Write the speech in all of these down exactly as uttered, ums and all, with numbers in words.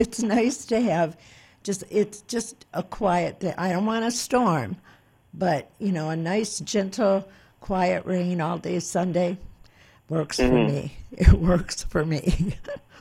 It's nice to have just, it's just a quiet day. I don't want a storm, but, you know, a nice, gentle, quiet rain all day Sunday works for Hmm. me. It works for me.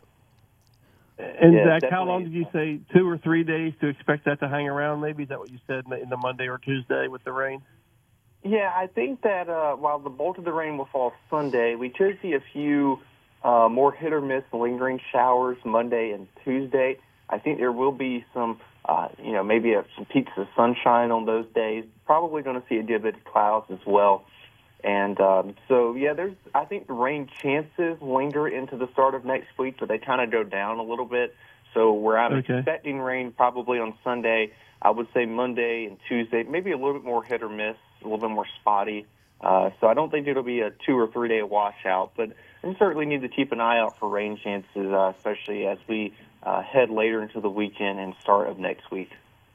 And Yeah, Zach, how long definitely. did you say? Two or three days to expect that to hang around? Maybe is that what you said in the, in the Monday or Tuesday with the rain? Yeah, I think that uh, while the bulk of the rain will fall Sunday, we could see a few uh, more hit or miss lingering showers Monday and Tuesday. I think there will be some, uh, you know, maybe a, some peaks of sunshine on those days. Probably going to see a good bit of clouds as well. And um, so, yeah, there's. I think the rain chances linger into the start of next week, but they kind of go down a little bit. So where I'm Okay. expecting rain probably on Sunday, I would say Monday and Tuesday, maybe a little bit more hit or miss, a little bit more spotty. Uh, so I don't think it'll be a two or three day washout, but we certainly need to keep an eye out for rain chances, uh, especially as we uh, head later into the weekend and start of next week.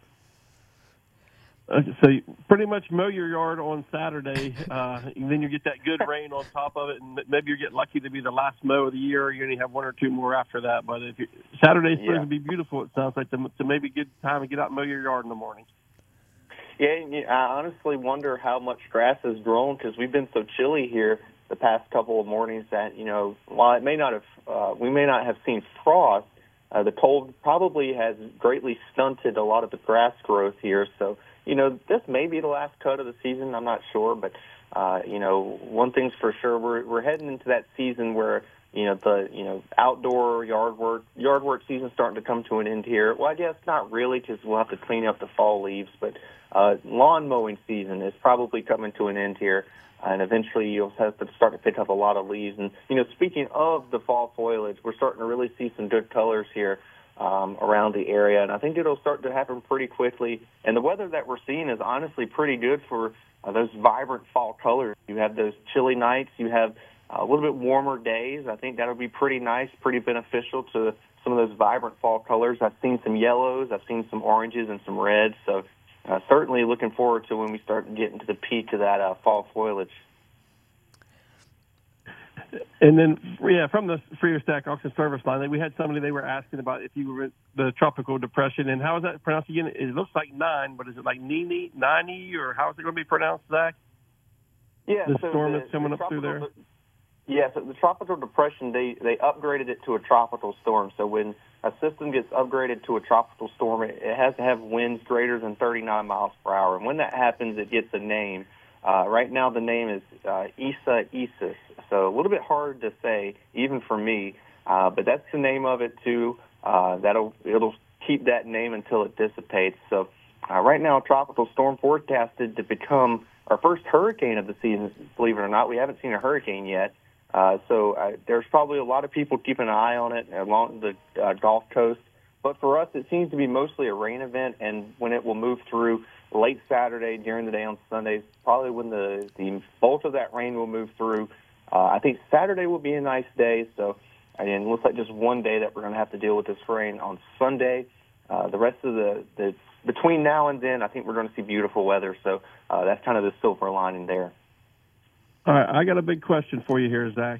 Okay, so you pretty much mow your yard on Saturday, uh, and then you get that good rain on top of it, and maybe you get lucky to be the last mow of the year. You only have one or two more after that. But if you, Saturday's supposed Yeah. to be beautiful, it sounds like to, to maybe good time to get out and mow your yard in the morning. Yeah, and you- I honestly wonder how much grass has grown because we've been so chilly here the past couple of mornings that, you know, while it may not have, uh, we may not have seen frost, uh, the cold probably has greatly stunted a lot of the grass growth here. So, you know, this may be the last cut of the season. I'm not sure, but, uh, you know, one thing's for sure, we're we're heading into that season where, you know, the, you know, outdoor yard work, yard work season's starting to come to an end here. Well, I guess not really because we'll have to clean up the fall leaves, but uh, lawn mowing season is probably coming to an end here, and eventually you'll have to start to pick up a lot of leaves. And, you know, speaking of the fall foliage, we're starting to really see some good colors here um, around the area, and I think it'll start to happen pretty quickly. And the weather that we're seeing is honestly pretty good for uh, those vibrant fall colors. You have those chilly nights, you have a little bit warmer days. I think that'll be pretty nice, pretty beneficial to some of those vibrant fall colors. I've seen some yellows, I've seen some oranges and some reds, so uh, certainly looking forward to when we start getting to the peak of that uh, fall foliage. And then, yeah, from the Freer Stack Auction Service line, we had somebody, they were asking about if you were in the tropical depression, and how is that pronounced again? It looks like nine, but is it like Nini, Nani, or how is it going to be pronounced, Zach? Yeah, The so storm the, that's coming the up through tropical, there? Yeah, so the tropical depression, they, they upgraded it to a tropical storm. So when a system gets upgraded to a tropical storm, it, it has to have winds greater than thirty-nine miles per hour. And when that happens, it gets a name. Uh, right now, the name is uh, Isa Isis. So a little bit hard to say, even for me, uh, but that's the name of it, too. Uh, that'll It'll keep that name until it dissipates. So uh, right now, tropical storm forecasted to become our first hurricane of the season, believe it or not. We haven't seen a hurricane yet. Uh, so uh, there's probably a lot of people keeping an eye on it along the uh, Gulf Coast. But for us, it seems to be mostly a rain event, and when it will move through late Saturday, during the day on Sundays, probably when the, the bulk of that rain will move through. Uh, I think Saturday will be a nice day, so again, it looks like just one day that we're going to have to deal with this rain on Sunday. Uh, the rest of the, the between now and then, I think we're going to see beautiful weather, so uh, that's kind of the silver lining there. All right, I got a big question for you here, Zach.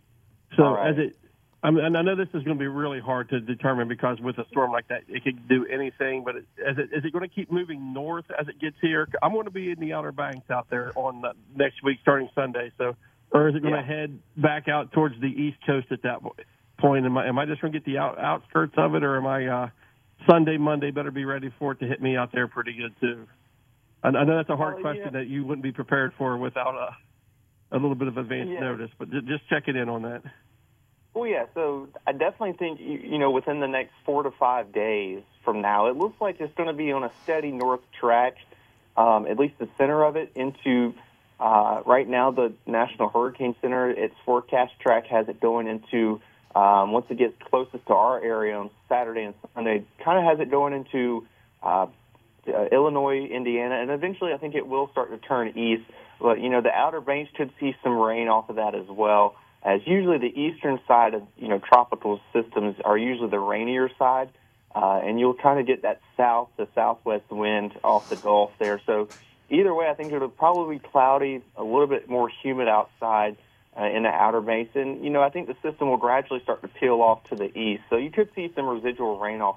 So All right. as it, I mean, and I know this is going to be really hard to determine because with a storm like that, it could do anything. But as it, is it going to keep moving north as it gets here? I'm going to be in the Outer Banks out there on the next week, starting Sunday. So, or is it going Yeah. to head back out towards the East Coast at that point? Am I, am I just going to get the out, outskirts of it, or am I uh, Sunday, Monday? Better be ready for it to hit me out there pretty good too. I, I know that's a hard Well, question yeah. that you wouldn't be prepared for without a. a little bit of advance Yeah. notice, but ju- just checking in on that. Well, yeah, so I definitely think, you you know, within the next four to five days from now, it looks like it's going to be on a steady north track, um, at least the center of it, into, uh, right now, the National Hurricane Center, its forecast track has it going into, um, once it gets closest to our area on Saturday and Sunday, kind of has it going into uh, uh, Illinois, Indiana, and eventually I think it will start to turn east. But, you know, the Outer Banks could see some rain off of that as well, as usually the eastern side of, you know, tropical systems are usually the rainier side, uh, and you'll kind of get that south to southwest wind off the Gulf there. So either way, I think it'll probably be cloudy, a little bit more humid outside, uh, in the outer basin, you know, I think the system will gradually start to peel off to the east. So you could see some residual rain off